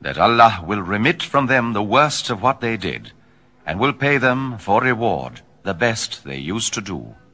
that Allah will remit from them the worst of what they did, and will pay them for reward the best they used to do.